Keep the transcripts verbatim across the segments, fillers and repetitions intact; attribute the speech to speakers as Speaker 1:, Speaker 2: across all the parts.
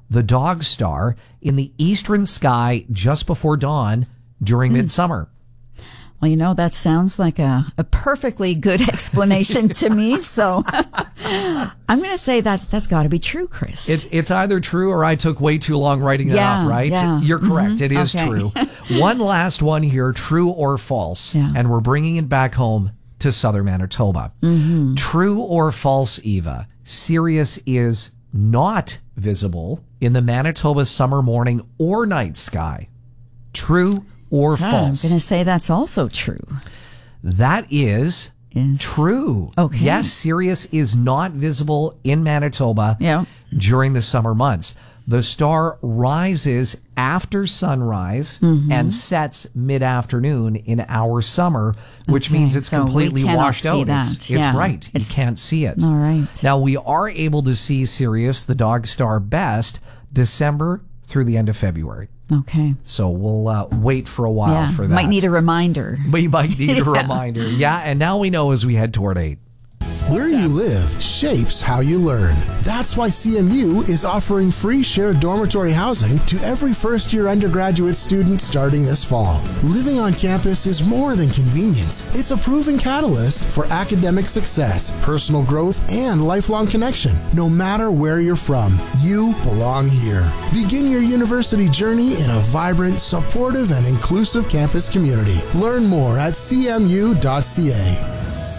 Speaker 1: the Dog Star in the eastern sky just before dawn during mm. midsummer.
Speaker 2: Well, you know, that sounds like a, a perfectly good explanation to me. So I'm going to say that's that's got to be true, Chris.
Speaker 1: It, it's either true or I took way too long writing that
Speaker 2: yeah,
Speaker 1: up, right?
Speaker 2: Yeah.
Speaker 1: You're correct.
Speaker 2: Mm-hmm.
Speaker 1: It is
Speaker 2: okay.
Speaker 1: true. One last one here, true or false.
Speaker 2: Yeah.
Speaker 1: And we're bringing it back home to southern Manitoba.
Speaker 2: Mm-hmm.
Speaker 1: True or false, Eva? Sirius is not visible in the Manitoba summer morning or night sky. True or
Speaker 2: yeah,
Speaker 1: false?
Speaker 2: I'm going to say that's also true.
Speaker 1: That is,
Speaker 2: is
Speaker 1: true.
Speaker 2: Okay.
Speaker 1: Yes, Sirius is not visible in Manitoba
Speaker 2: yeah.
Speaker 1: during the summer months. The star rises after sunrise mm-hmm. and sets mid-afternoon in our summer, which
Speaker 2: okay,
Speaker 1: means it's
Speaker 2: so
Speaker 1: completely washed out.
Speaker 2: That.
Speaker 1: It's, it's
Speaker 2: yeah.
Speaker 1: bright.
Speaker 2: It's,
Speaker 1: you can't see it.
Speaker 2: All right.
Speaker 1: Now, we are able to see Sirius, the Dog Star, best December through the end of February.
Speaker 2: Okay.
Speaker 1: So we'll uh, wait for a while
Speaker 2: yeah,
Speaker 1: for that.
Speaker 2: Might need a reminder.
Speaker 1: We might need
Speaker 2: yeah.
Speaker 1: a reminder. Yeah, and now we know as we head toward eight.
Speaker 3: Where you live shapes how you learn. That's why C M U is offering free shared dormitory housing to every first-year undergraduate student starting this fall. Living on campus is more than convenience. It's a proven catalyst for academic success, personal growth, and lifelong connection. No matter where you're from, you belong here. Begin your university journey in a vibrant, supportive, and inclusive campus community. Learn more at c m u dot c a.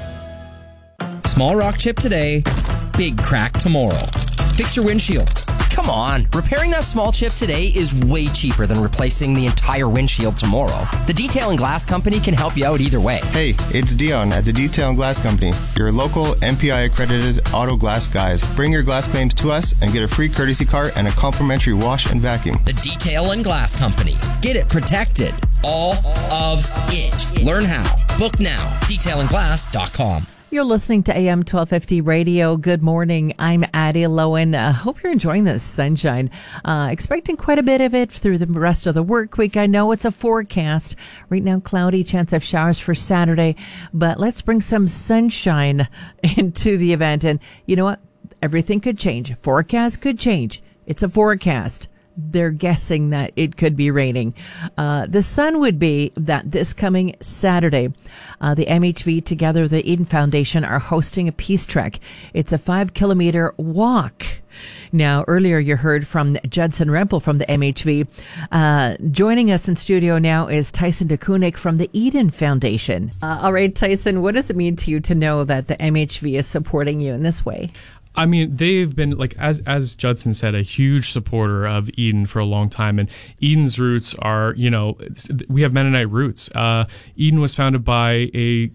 Speaker 4: Small rock chip today, big crack tomorrow. Fix your windshield. Come on, repairing that small chip today is way cheaper than replacing the entire windshield tomorrow. The Detail and Glass Company can help you out either way.
Speaker 5: Hey, it's Dion at the Detail and Glass Company, your local M P I accredited auto glass guys. Bring your glass claims to us and get a free courtesy cart and a complimentary wash and vacuum.
Speaker 4: The Detail and Glass Company. Get it protected. All of it. Learn how. Book now. detail and glass dot com.
Speaker 6: You're listening to A M twelve fifty Radio. Good morning. I'm Addie Lowen. I uh, hope you're enjoying the sunshine. Uh, expecting quite a bit of it through the rest of the work week. I know it's a forecast. Right now, cloudy, chance of showers for Saturday. But let's bring some sunshine into the event. And you know what? Everything could change. Forecast could change. It's a forecast. They're guessing that it could be raining. Uh, the sun would be that this coming Saturday, uh, the M H V together with the Eden Foundation are hosting a peace trek. It's a five kilometer walk. Now, earlier you heard from Judson Rempel from the M H V. Uh, joining us in studio now is Tyson DeKunik from the Eden Foundation. Uh, all right, Tyson, what does it mean to you to know that the M H V is supporting you in this way?
Speaker 7: I mean, they've been, like, as as Judson said, a huge supporter of Eden for a long time. And Eden's roots are, you know, we have Mennonite roots. Uh, Eden was founded by a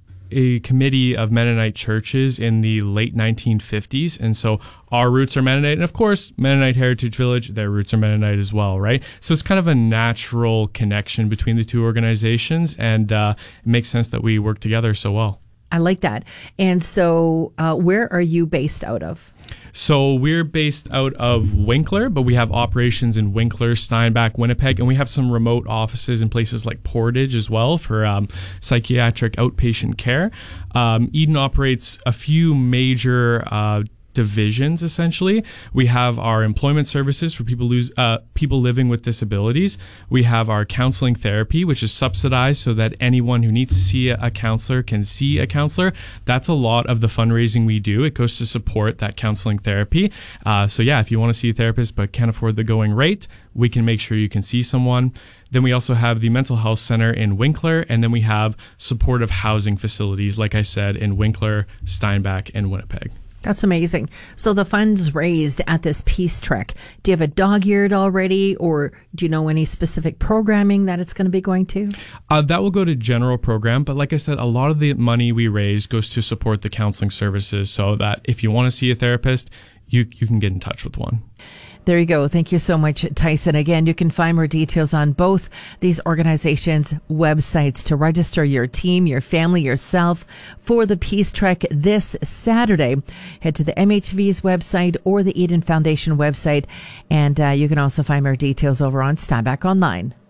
Speaker 7: a committee of Mennonite churches in the late nineteen fifties. And so our roots are Mennonite. And of course, Mennonite Heritage Village, their roots are Mennonite as well, right? So it's kind of a natural connection between the two organizations. And uh, it makes sense that we work together so well.
Speaker 6: I like that. And so uh, where are you based out of?
Speaker 7: So we're based out of Winkler, but we have operations in Winkler, Steinbach, Winnipeg, and we have some remote offices in places like Portage as well for um, psychiatric outpatient care. Um, Eden operates a few major uh, divisions, essentially. We have our employment services for people lose uh, people living with disabilities. We have our counseling therapy, which is subsidized so that anyone who needs to see a, a counselor can see a counselor. That's a lot of the fundraising we do. It goes to support that counseling therapy. Uh, so yeah, if you want to see a therapist but can't afford the going rate, we can make sure you can see someone. Then we also have the mental health center in Winkler, and then we have supportive housing facilities, like I said, in Winkler, Steinbach, and Winnipeg.
Speaker 6: That's amazing. So the funds raised at this peace trek, do you have a dog-eared already, or do you know any specific programming that it's going to be going to?
Speaker 7: Uh, that will go to general program, but like I said, a lot of the money we raise goes to support the counseling services, so that if you want to see a therapist, you you can get in touch with one.
Speaker 6: There you go. Thank you so much, Tyson. Again, you can find more details on both these organizations' websites to register your team, your family, yourself for the Peace Trek this Saturday. Head to the M H V's website or the Eden Foundation website, and uh, you can also find more details over on Steinbach Online.